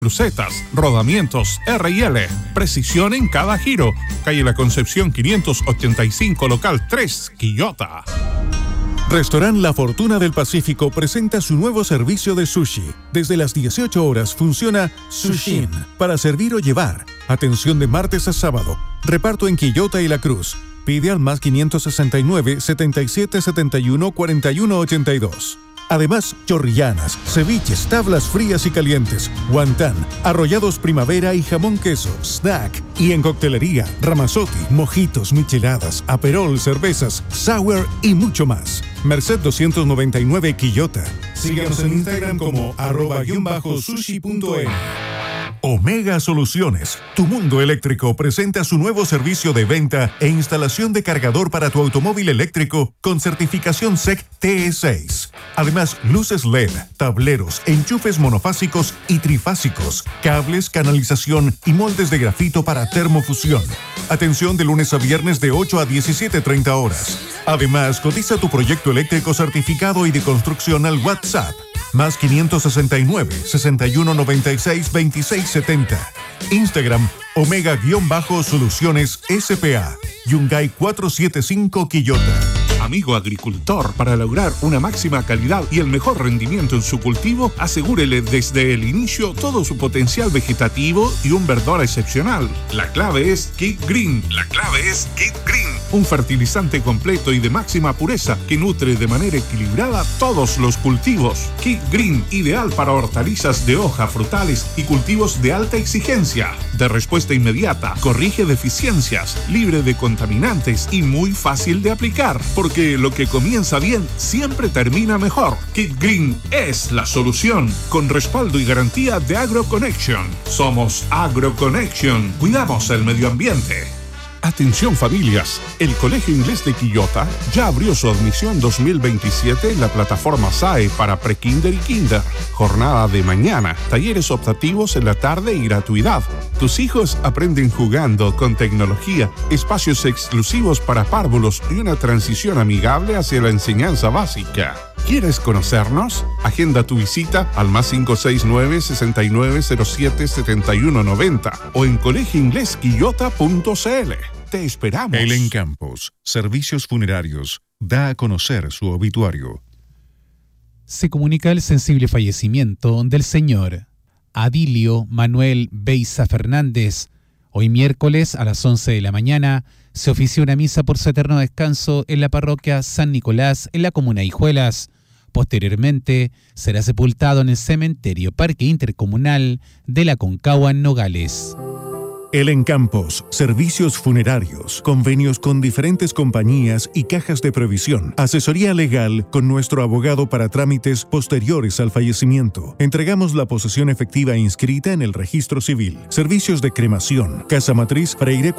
crucetas, rodamientos, R&L, precisión en cada giro. Calle La Concepción 585, local 3, Quillota. Restaurant La Fortuna del Pacífico presenta su nuevo servicio de sushi. Desde las 18 horas funciona Sushin para servir o llevar. Atención de martes a sábado. Reparto en Quillota y La Cruz. Pide al más 569 77 71 41 82. Además, chorrillanas, ceviches, tablas frías y calientes, guantán, arrollados primavera y jamón queso, snack. Y en coctelería, ramazotti, mojitos, micheladas, aperol, cervezas, sour y mucho más. Merced 299 Quillota. Síganos en Instagram como @sushi.n. Omega Soluciones, tu mundo eléctrico, presenta su nuevo servicio de venta e instalación de cargador para tu automóvil eléctrico con certificación SEC TE6. Además, luces LED, tableros, enchufes monofásicos y trifásicos, cables, canalización y moldes de grafito para termofusión. Atención de lunes a viernes de 8 a 17:30 horas. Además, cotiza tu proyecto eléctrico certificado y de construcción al WhatsApp. Más 569 61 96 26 70. Instagram Omega-Soluciones SPA. Yungay 475 Quillota. Amigo agricultor, para lograr una máxima calidad y el mejor rendimiento en su cultivo, asegúrele desde el inicio todo su potencial vegetativo y un verdor excepcional. La clave es Kid Green. Un fertilizante completo y de máxima pureza que nutre de manera equilibrada todos los cultivos. Kid Green, ideal para hortalizas de hoja, frutales y cultivos de alta exigencia. De respuesta inmediata, corrige deficiencias, libre de contaminantes y muy fácil de aplicar. Porque lo que comienza bien siempre termina mejor. Kid Green es la solución, con respaldo y garantía de AgroConnection. Somos AgroConnection. Cuidamos el medio ambiente. Atención familias, el Colegio Inglés de Quillota ya abrió su admisión 2027 en la plataforma SAE para prekinder y kinder. Jornada de mañana, talleres optativos en la tarde y gratuidad. Tus hijos aprenden jugando con tecnología, espacios exclusivos para párvulos y una transición amigable hacia la enseñanza básica. ¿Quieres conocernos? Agenda tu visita al más 569 6907 7190 o en colegioinglesquillota.cl. Te esperamos. Elen Campos, Servicios Funerarios, da a conocer su obituario. Se comunica el sensible fallecimiento del señor Adilio Manuel Beiza Fernández. Hoy miércoles a las 11 de la mañana se ofició una misa por su eterno descanso en la parroquia San Nicolás en la comuna de Hijuelas. Posteriormente será sepultado en el cementerio Parque Intercomunal de la Concagua en Nogales. Elen Campos, Servicios Funerarios, convenios con diferentes compañías y cajas de previsión, asesoría legal con nuestro abogado para trámites posteriores al fallecimiento. Entregamos la posesión efectiva inscrita en el registro civil. Servicios de cremación, Casa Matriz, Freire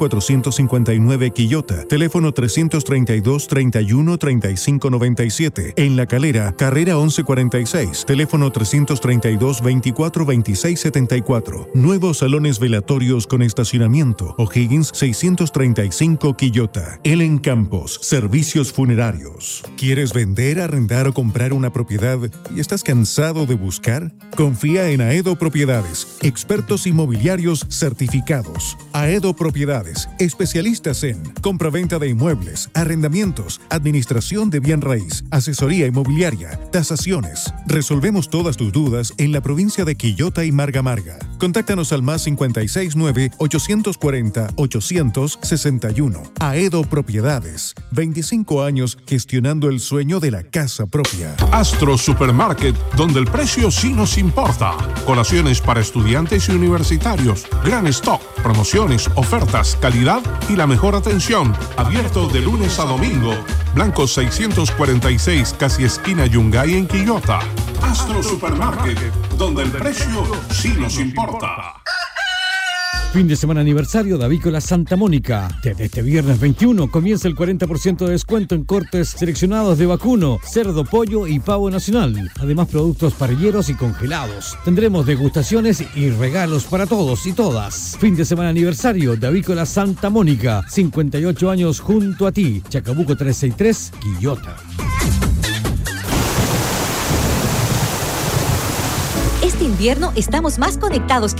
459 Quillota, teléfono 332 31 35 97. En La Calera, carrera 1146, teléfono 332 24 26 74. Nuevos salones velatorios con estacionamiento, O'Higgins 635 Quillota. Elen Campos, Servicios Funerarios. ¿Quieres vender, arrendar o comprar una propiedad y estás cansado de buscar? Confía en Aedo Propiedades, expertos inmobiliarios certificados. Aedo Propiedades, especialistas en compraventa de inmuebles, arrendamientos, administración de bien raíz, asesoría inmobiliaria, tasaciones. Resolvemos todas tus dudas en la provincia de Quillota y Marga Marga. Contáctanos al más 569 840 861. Aedo Propiedades. 25 años gestionando el sueño de la casa propia. Astro Supermarket, donde el precio sí nos importa. Colaciones para estudiantes y universitarios. Gran stock, promociones, ofertas, calidad y la mejor atención. Abierto de lunes a domingo. Blanco 646, casi esquina Yungay en Quillota. Astro Supermarket, donde el precio sí nos importa. Fin de semana aniversario de Avícola Santa Mónica. Desde este viernes 21 comienza el 40% de descuento en cortes seleccionados de vacuno, cerdo, pollo y pavo nacional. Además, productos parrilleros y congelados. Tendremos degustaciones y regalos para todos y todas. Fin de semana aniversario de Avícola Santa Mónica. 58 años junto a ti. Chacabuco 363, Quillota. Este invierno estamos más conectados que